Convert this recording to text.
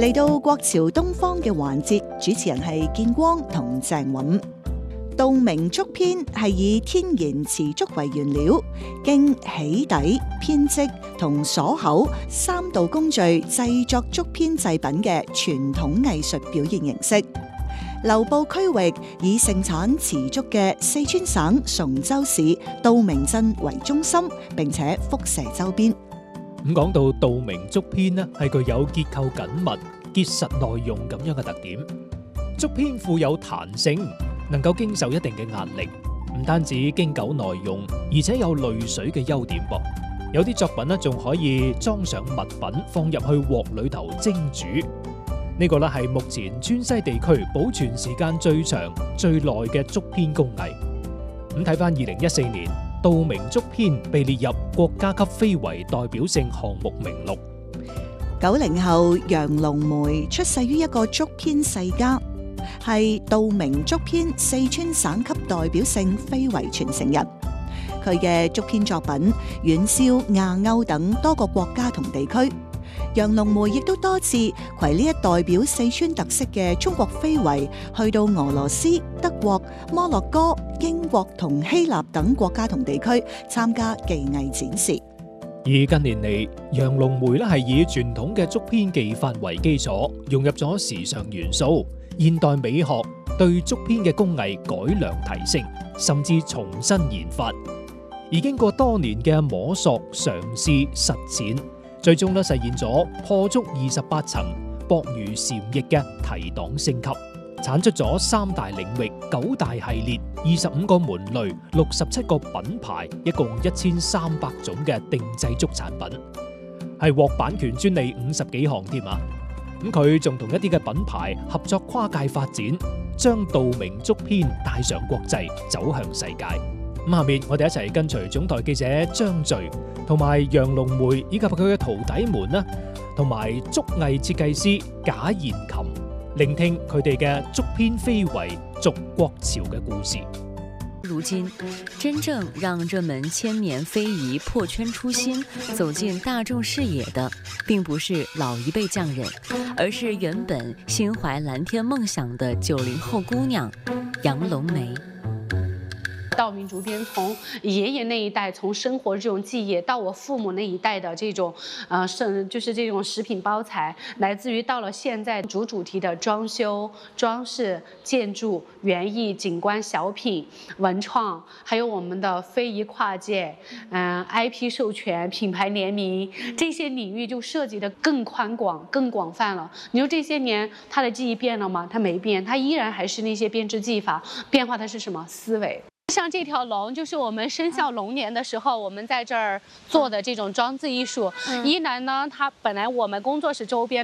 嚟到國潮東方嘅環節，主持人係建光同鄭允。道明竹編係以天然瓷竹為原料，經起底、編織同鎖口3道工序製作竹編製品嘅傳統藝術表現形式。流布區域以盛產瓷竹嘅四川省崇州市道明鎮為中心，並且輻射周邊。 咁講到道明竹編呢，係具有結構緊密、結實耐用咁樣嘅特點。竹編富有彈性，能夠經受一定嘅壓力，唔單止經久耐用，而且有濾水嘅優點噃。有啲作品呢，仲可以裝上物品放入去鑊裏頭蒸煮。呢個咧係目前川西地區保存時間最長、最耐嘅竹編工藝。咁睇翻2014年，道明竹編被列入國家級非遺代表性項目名錄。 90後楊龍梅出世於一個竹編世家，係道明竹編四川省級代表性非遺傳承人。佢嘅竹編作品遠銷亞歐等多個國家同地區。楊龍梅亦都多次攜呢一代表四川特色嘅中國非遺去到俄羅斯、德國、摩洛哥、英國同希臘等國家同地區參加技藝展示。 而近年嚟，楊龍梅咧係以傳統嘅竹編技法為基礎，融入咗時尚元素、現代美學，對竹編嘅工藝改良提升，甚至重新研發。而經過多年嘅摸索、嘗試、實踐，最終都實現咗破竹28層、薄如蟬翼嘅提檔升級，產出咗3大領域、9大系列、25個門類、67個品牌，一共1300種嘅定製竹產品，係獲版權專利50幾項添啊！咁佢仲同一啲嘅品牌合作跨界發展，將道明竹編帶上國際，走向世界。咁下面我哋一齊跟隨總台記者張序同埋楊龍梅以及佢嘅徒弟們啦，同埋竹藝設計師賈延琴，聆聽佢哋嘅竹編非遺續國潮嘅故事。 如今，真正讓這門千年非遺破圈出新，走進大眾視野的，並不是老一輩匠人，而是原本心懷藍天夢想的90後姑娘楊龍梅。 道明竹編從爺爺那一代從生活這種技藝，到我父母那一代的這種，就是這種食品包材，來自於到了現在主題的裝修、裝飾、建築、園藝、景觀、小品、文創，還有我們的非遺跨界，IP 授權、品牌聯名，這些領域就涉及得更寬廣、更廣泛了。你說這些年它的技藝變了嗎？它沒變，它依然還是那些編織技法，變化的是什麼？思維。像這條龍，就是我們生肖龍年的時候，我們在這兒做的這種裝置藝術。一來呢，它本來我們工作室周邊